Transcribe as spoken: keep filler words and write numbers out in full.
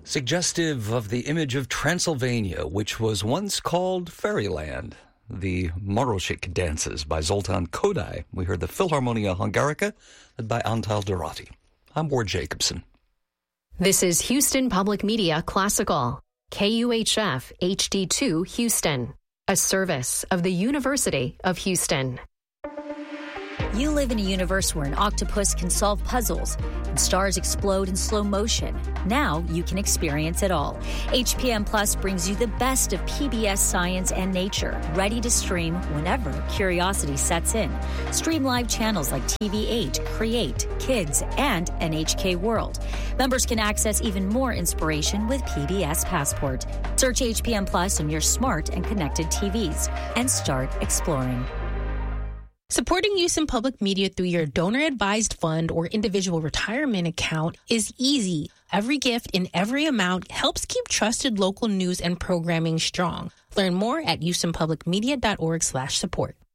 Suggestive of the image of Transylvania, which was once called Fairyland. The Maroshik dances by Zoltan Kodály. We heard the Philharmonia Hungarica, led by Antal Dorati. I'm Ward Jacobson. This is Houston Public Media Classical, K U H F H D two Houston, a service of the University of Houston. You live in a universe where an octopus can solve puzzles and stars explode in slow motion. Now you can experience it all. H P M Plus brings you the best of P B S science and nature, ready to stream whenever curiosity sets in. Stream live channels like T V eight, Create, Kids, and N H K World. Members can access even more inspiration with P B S Passport. Search H P M Plus on your smart and connected T Vs and start exploring. Supporting Houston Public Media through your donor-advised fund or individual retirement account is easy. Every gift in every amount helps keep trusted local news and programming strong. Learn more at houston public media dot org slash support.